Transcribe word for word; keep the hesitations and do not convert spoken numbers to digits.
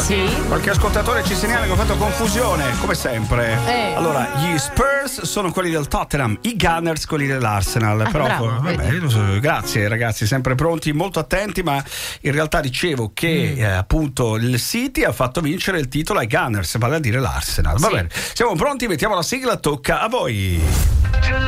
Sì. Qualche ascoltatore ci segnala che ho fatto confusione, come sempre. Eh. Allora, gli Spurs sono quelli del Tottenham, i Gunners quelli dell'Arsenal. Ah, Però, bravo, vabbè, grazie ragazzi, sempre pronti, molto attenti, ma in realtà dicevo che mm. eh, appunto il City ha fatto vincere il titolo ai Gunners, vale a dire l'Arsenal. Va sì. bene, siamo pronti, mettiamo la sigla, tocca a voi.